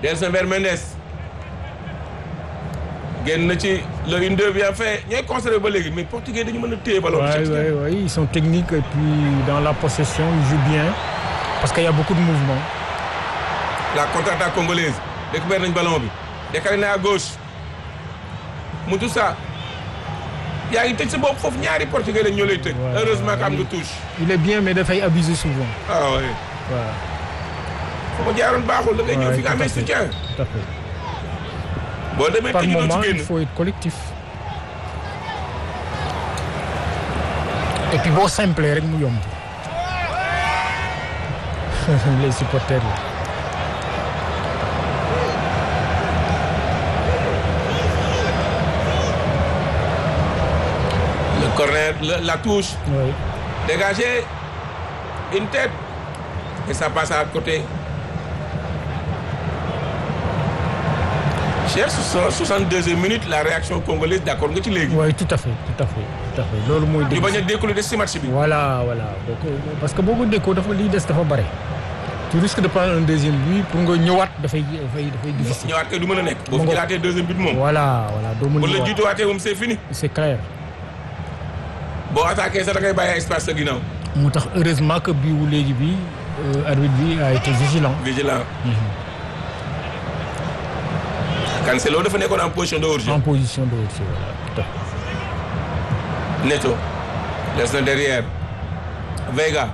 Gelson vers Mendes génn na ci le 1-2 bien fait ñooy conservé ba léegi mais portugais dañu mën a téye ballon. Oui, ils sont techniques et puis dans la possession ils jouent bien parce qu'il y a beaucoup de mouvements. La contre-attaque congolaise récupère nañ ballon bi décalé na à gauche Moussa yaa ngi tëj sa bopp foofu ñaari portugais lañ ñoo lay tëj. Heureusement que am nga touche. Il est bien mais dafay abuser souvent. Ah oui. Voilà. fu ma jaaroon baaxul da ngay ñëw fi nga amee soutien. Tout à fait. boo demee Par tëj doo moment ci génn. il faut être collectif. Et puis boo simple rek mu yomb. Les supporters là. Le corner la touche. Oui. Dégagé une tête et ça passe à côté. Cher 62e minute la réaction congolaise d'accord nga ci léegi. Oui, tout à fait. loolu mooy. ñu bañ a découlé des ci match bi. Voilà. Parce que boo ko déggoo dafa liy des dafa bare. Tu risques de prendre un deuxième but pour nga ñëwaat dafay difficile. ñëwaat kay du mën a nekk. boo fi jëlaatee deuxième but moom. Voilà doo mën a. bu la jiituwaatee moom c'est fini. C'est clair. boo attaqué sax da ngay bàyyi espace sa ginnaaw. moo tax heureusement que bii wu léegi bi arbitre bi a été vigilant. Cancelo dafa nekkoon en position de hors-jeu. En position de hors-jeu, voilà, tout à fait. Neto des na derrière Vega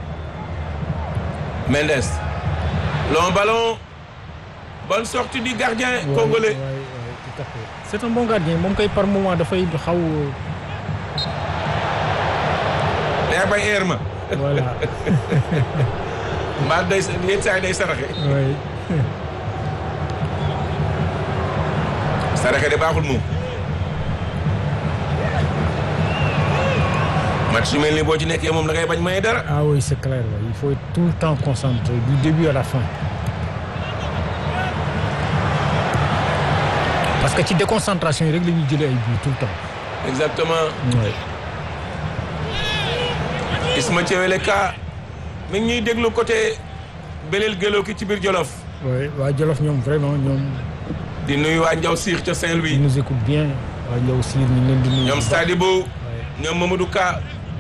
Mendes long ballon bonne sortie du gardien congolais. Oui, tout à fait. C'est un bon gardien moom kay par moment dafay xaw. day bay air ma. Voilà. mbaa day yenn saa yi day saraxe. Oui. saraxe de baaxul moom. match yu mel ni boo ci nekkee moom da ngay bañ may dara. Ah oui, c'est clair. Ouais. Il faut être tout le temps concentré du début à la fin. Parce que ci déconcentration yi rek la ñuy jëlee ay but tout le temps. Exactement. Oui. Isma Thiewele Ka mi ngi ñuy déglu côté Belel Gelo ki ci biir Jolof. Oui, waa Jolof ñoom vraiment ñoom. di nuyu waa Ndiaw Siir ca Saint-Louis. Ils nous écoutent bien waa Ndiaw Siir ñu ngi leen di nuyu. ñoom Sadibou. ñoom Mamadou Ka.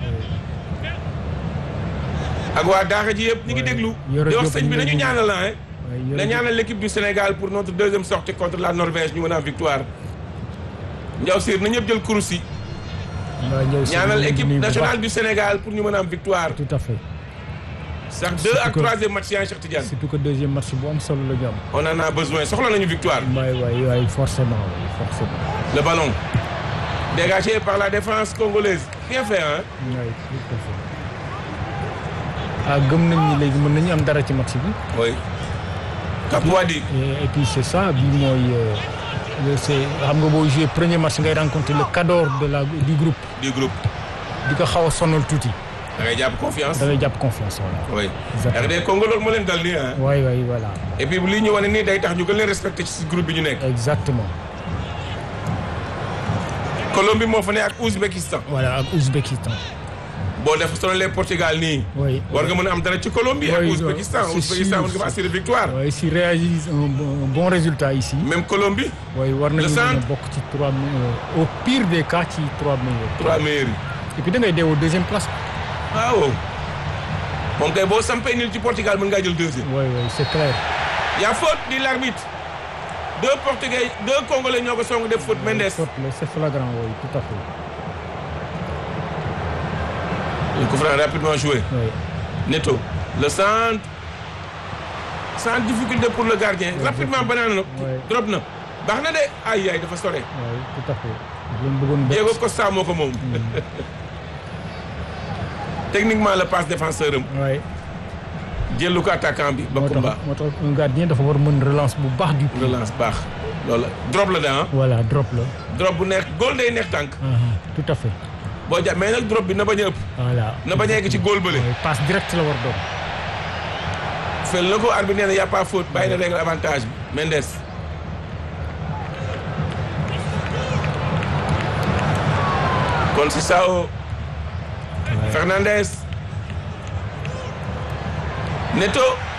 ak waa Daara ji yëpp ñu ngi déglu. di wax sëñ bi nañu ñaanal la hein. na ñaanal l'équipe du Sénégal pour notre deuxième sortie contre la Norvège ñu mën a am victoire. Ndiaw Siir na ñëpp jël kurus yi. ñaanal équipe nationale du Sénégal pour ñu mën a am victoire. Tout à fait. sax 2 ak 3e match yaa Cheikh Tidiane. surtout que deuxième match bu am solo la ñu am. on en a besoin soxla nañu victoire. waay forcément. Le ballon dégagé par la défense congolaise bien fait hein. Oui, tout à fait. Gëm nañ ni léegi mën nañu am dara ci match bi. Oui. Kapouadi. Et puis c'est ça bi mooy c'est xam nga boo joué premier match ngay rencontrer le cador du groupe. di ko xaw a sonal tuuti. da ngay jàpp confiance. Voilà. Oui. RD Congo loolu moo leen dal nii ah. Oui, voilà. Et puis lii ñu wane nii day tax ñu gën leen respecté ci groupe bi ñu nekk. Exactement. Colombie moo fa ne ak Ouzbékistan. Voilà ak Ouzbékistan. boo def sonalee Portugal nii. Oui. war nga mën a am dara ci Colombie ak Ouzbékistan. Ouzbékistan mën nga fa assurer victoire. Oui, s'ils réalisent un bon résultat ici. Même Colombie. Oui, war nañu mën a bokk ci 3 au pire des cas ci 3 meilleurs. 3 meilleurs yi. Et puis da ngay deewoo deuxième place. waaw moom kay boo sampee nil ci Portugal mën ngaa jël deuxième. Oui, c'est clair. Y a faute di l'arbitre. 2 Portugais 2 Congolais ñoo ko song def faute Mendes. C'est flagrant, oui, tout à fait. Le coup franc rapidement joué. Oui. Neto le centre sans difficulté pour le gardien. Oui, rapidement banaan na. drop na baax na de ay dafa sore. Oui, tout à fait. Diego Costa moo ko moom. Techniquement le passe défenseur am. Oui. jëlu ko attaquant bi Bakumba. moo tax un gardien dafa war mën relance bu baax du pied. relance baax loolu drop la de ah. Voilà drop la. drop bu neex góol day neex tànk. Tout à fait. boo jàpp mais nag drop bi na bañ a ëpp. Voilà na bañ a egg ci góol bële. passe direct la war doon. fel na ko arbitre nee na y a pas faute bàyyi na règle avantage bi Mendes. kon si Sao. Fernandez. Neto.